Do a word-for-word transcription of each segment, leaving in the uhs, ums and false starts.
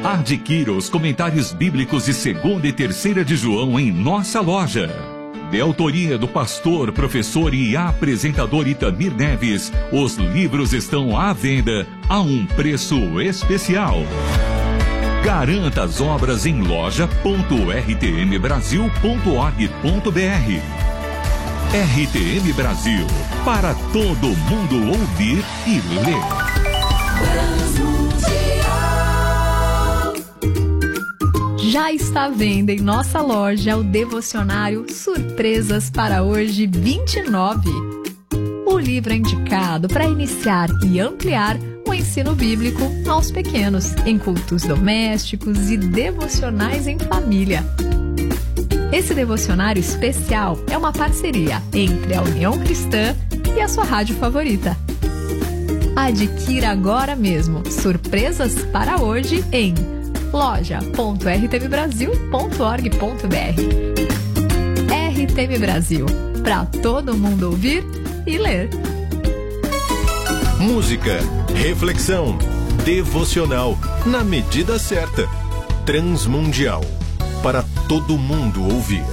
Adquira os comentários bíblicos de segunda e terceira de João em nossa loja. De autoria do pastor, professor e apresentador Itamir Neves, os livros estão à venda a um preço especial. Garanta as obras em loja ponto r t m brasil ponto org ponto b r. R T M Brasil, para todo mundo ouvir e ler. Já está à venda em nossa loja o devocionário Surpresas para Hoje vinte e nove. O livro é indicado para iniciar e ampliar o ensino bíblico aos pequenos, em cultos domésticos e devocionais em família. Esse devocionário especial é uma parceria entre a União Cristã e a sua rádio favorita. Adquira agora mesmo Surpresas para Hoje em loja ponto r t m brasil ponto org ponto b r. R T M Brasil, para todo mundo ouvir e ler. Música, reflexão, devocional, na medida certa. Transmundial, para todo mundo ouvir.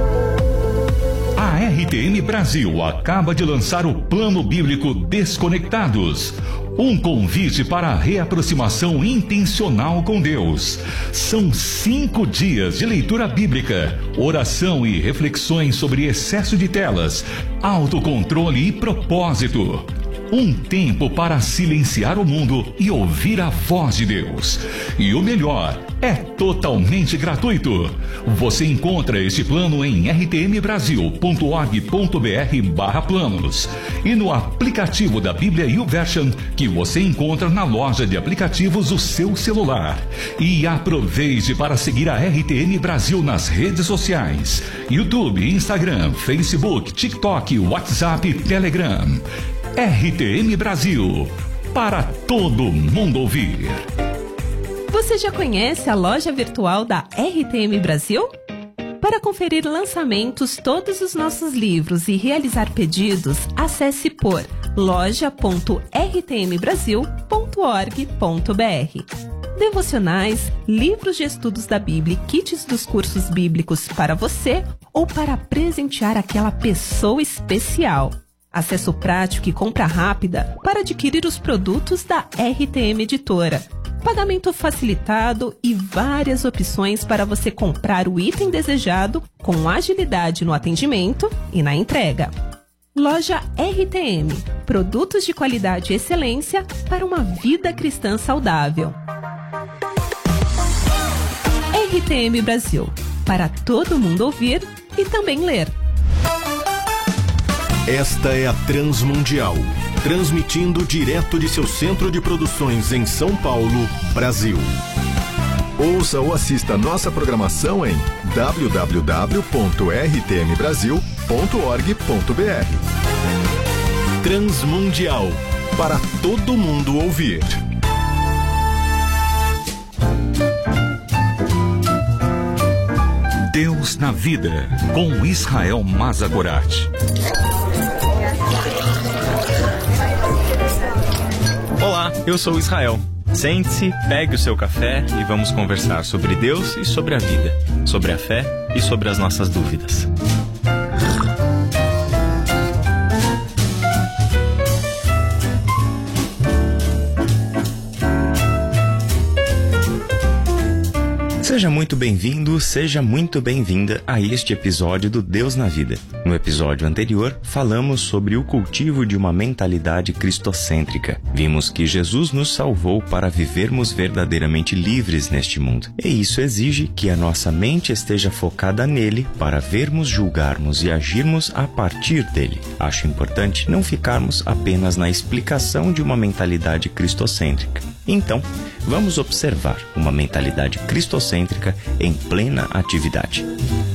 A R T M Brasil acaba de lançar o Plano Bíblico Desconectados. Um convite para a reaproximação intencional com Deus. São cinco dias de leitura bíblica, oração e reflexões sobre excesso de telas, autocontrole e propósito. Um tempo para silenciar o mundo e ouvir a voz de Deus. E o melhor, é totalmente gratuito. Você encontra este plano em r t m brasil ponto org ponto b r barra planos e no aplicativo da Bíblia YouVersion que você encontra na loja de aplicativos do seu celular. E aproveite para seguir a R T M Brasil nas redes sociais: YouTube, Instagram, Facebook, TikTok, WhatsApp e Telegram. R T M Brasil, para todo mundo ouvir. Você já conhece a loja virtual da R T M Brasil? Para conferir lançamentos, todos os nossos livros e realizar pedidos, acesse por loja ponto r t m brasil ponto org ponto b r. Devocionais, livros de estudos da Bíblia e kits dos cursos bíblicos para você ou para presentear aquela pessoa especial. Acesso prático e compra rápida para adquirir os produtos da R T M Editora. Pagamento facilitado e várias opções para você comprar o item desejado com agilidade no atendimento e na entrega. Loja R T M. Produtos de qualidade e excelência para uma vida cristã saudável. R T M Brasil. Para todo mundo ouvir e também ler. Esta é a Transmundial, transmitindo direto de seu centro de produções em São Paulo, Brasil. Ouça ou assista nossa programação em w w w ponto r t m brasil ponto org ponto b r. Transmundial, para todo mundo ouvir. Deus na Vida, com Israel Mazagorat. Olá, eu sou Israel. Sente-se, pegue o seu café e vamos conversar sobre Deus e sobre a vida, sobre a fé e sobre as nossas dúvidas. Seja muito bem-vindo, seja muito bem-vinda a este episódio do Deus na Vida. No episódio anterior, falamos sobre o cultivo de uma mentalidade cristocêntrica. Vimos que Jesus nos salvou para vivermos verdadeiramente livres neste mundo. E isso exige que a nossa mente esteja focada nele para vermos, julgarmos e agirmos a partir dele. Acho importante não ficarmos apenas na explicação de uma mentalidade cristocêntrica. Então, vamos observar uma mentalidade cristocêntrica em plena atividade.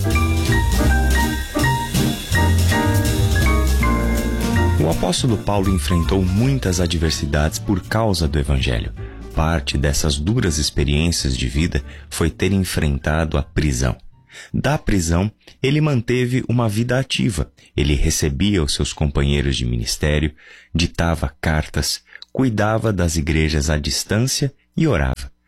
O apóstolo Paulo enfrentou muitas adversidades por causa do Evangelho. Parte dessas duras experiências de vida foi ter enfrentado a prisão. Da prisão, ele manteve uma vida ativa. Ele recebia os seus companheiros de ministério, ditava cartas, cuidava das igrejas à distância e orava.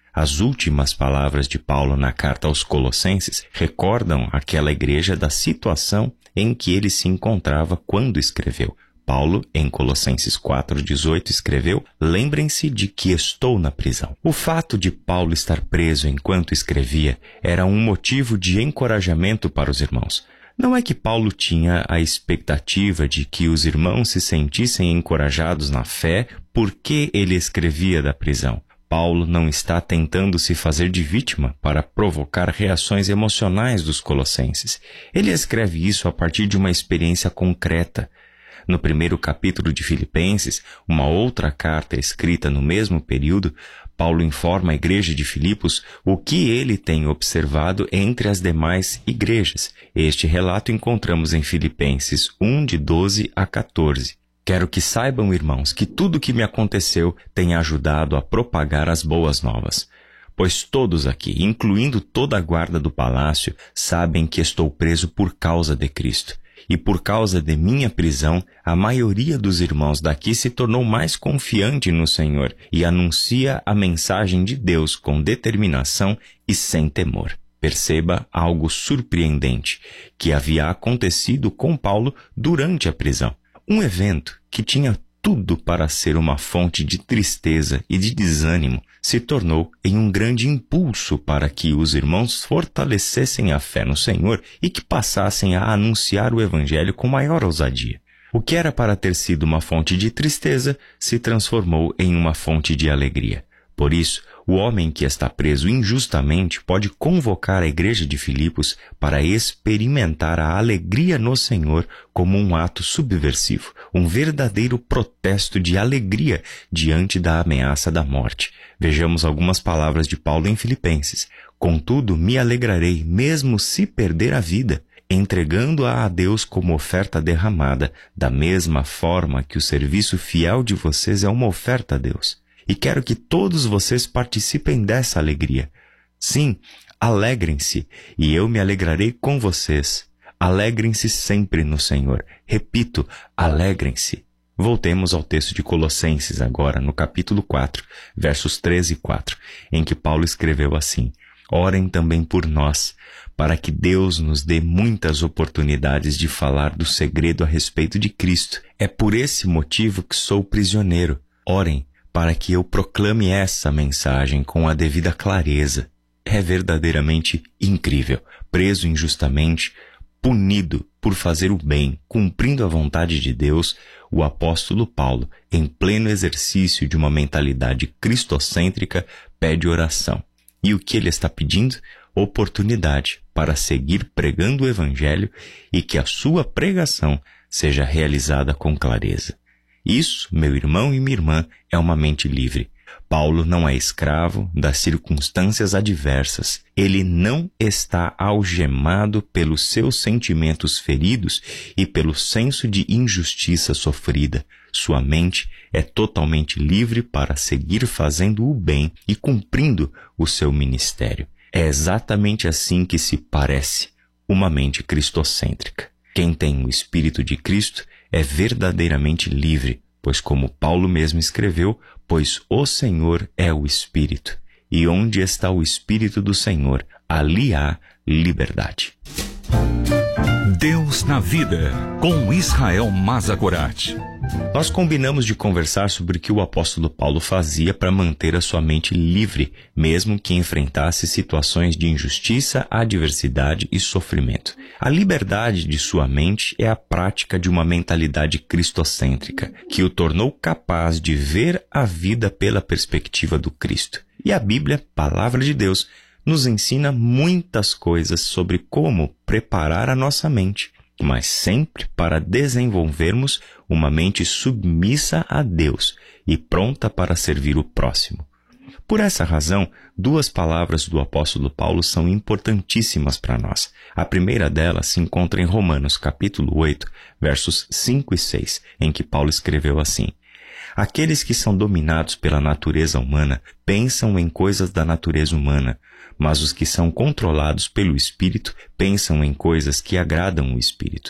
As últimas palavras de Paulo na carta aos Colossenses recordam aquela igreja da situação em que ele se encontrava quando escreveu. Paulo, em Colossenses quatro, dezoito, escreveu: lembrem-se de que estou na prisão. O fato de Paulo estar preso enquanto escrevia era um motivo de encorajamento para os irmãos. Não é que Paulo tinha a expectativa de que os irmãos se sentissem encorajados na fé porque ele escrevia da prisão. Paulo não está tentando se fazer de vítima para provocar reações emocionais dos colossenses. Ele escreve isso a partir de uma experiência concreta. No primeiro capítulo de Filipenses, uma outra carta escrita no mesmo período, Paulo informa a igreja de Filipos o que ele tem observado entre as demais igrejas. Este relato encontramos em Filipenses um, de doze a quatorze. Quero que saibam, irmãos, que tudo o que me aconteceu tem ajudado a propagar as boas novas. Pois todos aqui, incluindo toda a guarda do palácio, sabem que estou preso por causa de Cristo. E por causa de minha prisão, a maioria dos irmãos daqui se tornou mais confiante no Senhor e anuncia a mensagem de Deus com determinação e sem temor. Perceba algo surpreendente que havia acontecido com Paulo durante a prisão. Um evento que tinha tudo para ser uma fonte de tristeza e de desânimo se tornou em um grande impulso para que os irmãos fortalecessem a fé no Senhor e que passassem a anunciar o Evangelho com maior ousadia. O que era para ter sido uma fonte de tristeza se transformou em uma fonte de alegria. Por isso, o homem que está preso injustamente pode convocar a igreja de Filipos para experimentar a alegria no Senhor como um ato subversivo, um verdadeiro protesto de alegria diante da ameaça da morte. Vejamos algumas palavras de Paulo em Filipenses. Contudo, me alegrarei, mesmo se perder a vida, entregando-a a Deus como oferta derramada, da mesma forma que o serviço fiel de vocês é uma oferta a Deus. E quero que todos vocês participem dessa alegria. Sim, alegrem-se, e eu me alegrarei com vocês. Alegrem-se sempre no Senhor. Repito, alegrem-se. Voltemos ao texto de Colossenses agora, no capítulo quatro, versos treze e quatro, em que Paulo escreveu assim: orem também por nós, para que Deus nos dê muitas oportunidades de falar do segredo a respeito de Cristo. É por esse motivo que sou prisioneiro. Orem para que eu proclame essa mensagem com a devida clareza. É verdadeiramente incrível. Preso injustamente, punido por fazer o bem, cumprindo a vontade de Deus, o apóstolo Paulo, em pleno exercício de uma mentalidade cristocêntrica, pede oração. E o que ele está pedindo? Oportunidade para seguir pregando o Evangelho e que a sua pregação seja realizada com clareza. Isso, meu irmão e minha irmã, é uma mente livre. Paulo não é escravo das circunstâncias adversas. Ele não está algemado pelos seus sentimentos feridos e pelo senso de injustiça sofrida. Sua mente é totalmente livre para seguir fazendo o bem e cumprindo o seu ministério. É exatamente assim que se parece uma mente cristocêntrica. Quem tem o Espírito de Cristo é verdadeiramente livre, pois como Paulo mesmo escreveu, pois o Senhor é o Espírito, e onde está o Espírito do Senhor, ali há liberdade. Deus na Vida, com Israel Mazagorat. Nós combinamos de conversar sobre o que o apóstolo Paulo fazia para manter a sua mente livre, mesmo que enfrentasse situações de injustiça, adversidade e sofrimento. A liberdade de sua mente é a prática de uma mentalidade cristocêntrica, que o tornou capaz de ver a vida pela perspectiva do Cristo. E a Bíblia, palavra de Deus, nos ensina muitas coisas sobre como preparar a nossa mente, mas sempre para desenvolvermos uma mente submissa a Deus e pronta para servir o próximo. Por essa razão, duas palavras do apóstolo Paulo são importantíssimas para nós. A primeira delas se encontra em Romanos, capítulo oito, versos cinco e seis, em que Paulo escreveu assim: aqueles que são dominados pela natureza humana pensam em coisas da natureza humana, mas os que são controlados pelo Espírito pensam em coisas que agradam o Espírito.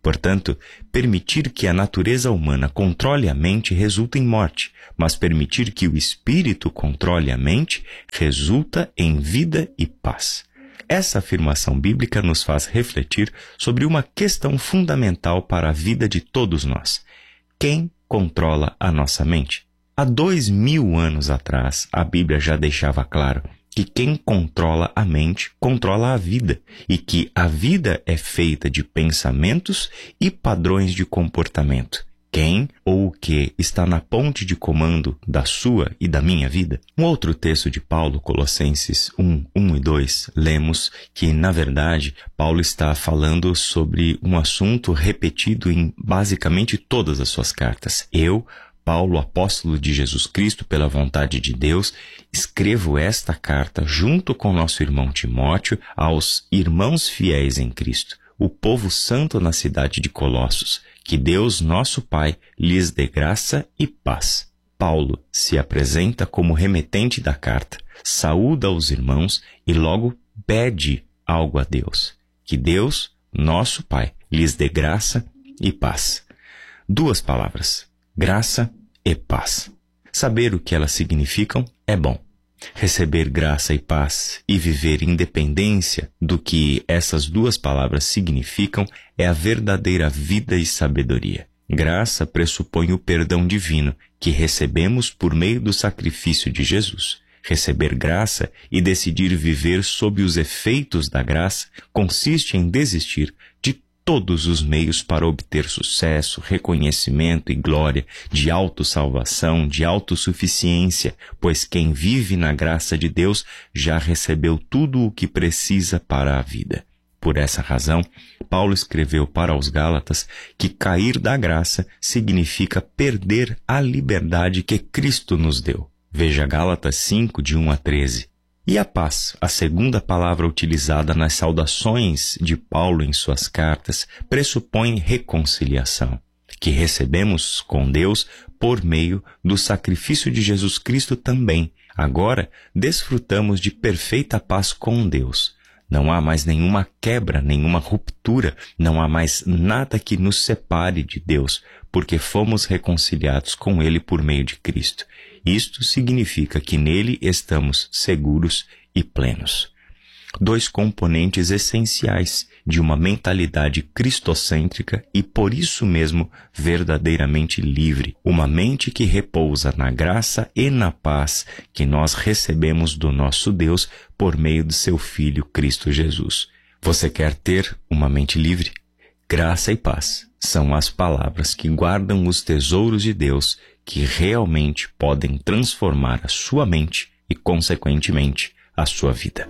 Portanto, permitir que a natureza humana controle a mente resulta em morte, mas permitir que o espírito controle a mente resulta em vida e paz. Essa afirmação bíblica nos faz refletir sobre uma questão fundamental para a vida de todos nós. Quem controla a nossa mente? Há dois mil anos atrás, a Bíblia já deixava claro que quem controla a mente controla a vida e que a vida é feita de pensamentos e padrões de comportamento. Quem ou o que está na ponte de comando da sua e da minha vida? Um outro texto de Paulo, Colossenses um, um e dois, lemos que, na verdade, Paulo está falando sobre um assunto repetido em basicamente todas as suas cartas. Eu, Paulo, apóstolo de Jesus Cristo, pela vontade de Deus, escrevo esta carta junto com nosso irmão Timóteo aos irmãos fiéis em Cristo, o povo santo na cidade de Colossos. Que Deus, nosso Pai, lhes dê graça e paz. Paulo se apresenta como remetente da carta, saúda os irmãos e logo pede algo a Deus. Que Deus, nosso Pai, lhes dê graça e paz. Duas palavras: graça e paz. Saber o que elas significam é bom. Receber graça e paz e viver independência do que essas duas palavras significam é a verdadeira vida e sabedoria. Graça pressupõe o perdão divino que recebemos por meio do sacrifício de Jesus. Receber graça e decidir viver sob os efeitos da graça consiste em desistir de todos os meios para obter sucesso, reconhecimento e glória, de autossalvação, de autossuficiência, pois quem vive na graça de Deus já recebeu tudo o que precisa para a vida. Por essa razão, Paulo escreveu para os Gálatas que cair da graça significa perder a liberdade que Cristo nos deu. Veja Gálatas cinco, de um a treze. E a paz, a segunda palavra utilizada nas saudações de Paulo em suas cartas, pressupõe reconciliação, que recebemos com Deus por meio do sacrifício de Jesus Cristo também. Agora, desfrutamos de perfeita paz com Deus. Não há mais nenhuma quebra, nenhuma ruptura, não há mais nada que nos separe de Deus, porque fomos reconciliados com Ele por meio de Cristo. Isto significa que nele estamos seguros e plenos. Dois componentes essenciais de uma mentalidade cristocêntrica e, por isso mesmo, verdadeiramente livre. Uma mente que repousa na graça e na paz que nós recebemos do nosso Deus por meio de seu Filho Cristo Jesus. Você quer ter uma mente livre? Graça e paz são as palavras que guardam os tesouros de Deus que realmente podem transformar a sua mente e, consequentemente, a sua vida.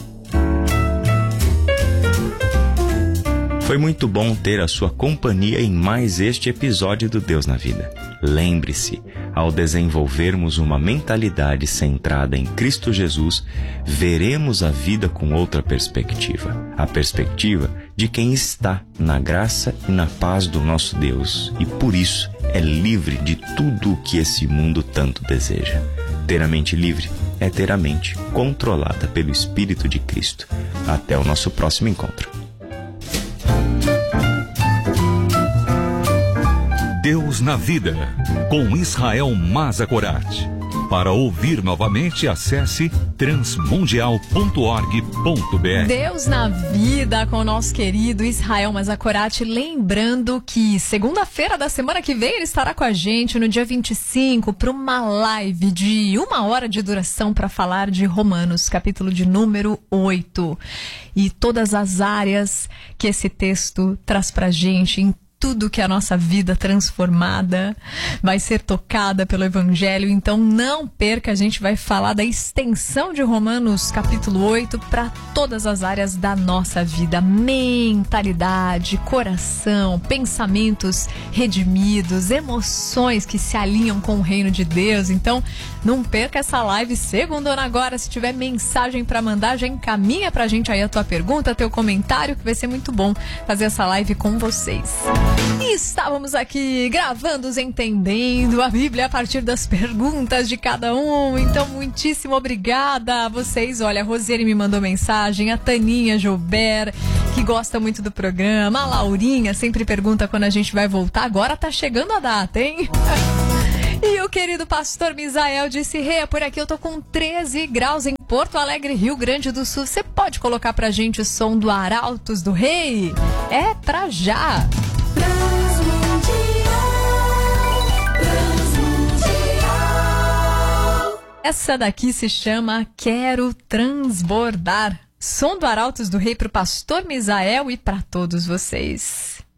Foi muito bom ter a sua companhia em mais este episódio do Deus na Vida. Lembre-se, ao desenvolvermos uma mentalidade centrada em Cristo Jesus, veremos a vida com outra perspectiva. A perspectiva de quem está na graça e na paz do nosso Deus e, por isso, é livre de tudo o que esse mundo tanto deseja. Ter a mente livre é ter a mente controlada pelo Espírito de Cristo. Até o nosso próximo encontro. Deus na Vida, com Israel Mazakorati. Para ouvir novamente, acesse transmundial ponto org ponto br. Deus na Vida, com o nosso querido Israel Mazakorati. Lembrando que segunda-feira da semana que vem ele estará com a gente no dia vinte e cinco para uma live de uma hora de duração para falar de Romanos, capítulo de número oito. E todas as áreas que esse texto traz para a gente, em tudo que a nossa vida transformada vai ser tocada pelo Evangelho. Então não perca, a gente vai falar da extensão de Romanos capítulo oito para todas as áreas da nossa vida. Mentalidade, coração, pensamentos redimidos, emoções que se alinham com o reino de Deus. Então não perca essa live segundona agora. Se tiver mensagem para mandar, já encaminha pra gente aí a tua pergunta, teu comentário, que vai ser muito bom fazer essa live com vocês. E estávamos aqui gravando os Entendendo a Bíblia a partir das perguntas de cada um. Então, muitíssimo obrigada a vocês. Olha, a Rosiane me mandou mensagem, a Taninha Joubert, que gosta muito do programa, a Laurinha sempre pergunta quando a gente vai voltar. Agora tá chegando a data, hein? E o querido pastor Misael disse: Rê, por aqui eu tô com treze graus em Porto Alegre, Rio Grande do Sul. Você pode colocar pra gente o som do Arautos do Rei? É pra já! Essa daqui se chama Quero Transbordar. Som do Arautos do Rei pro pastor Misael e para todos vocês.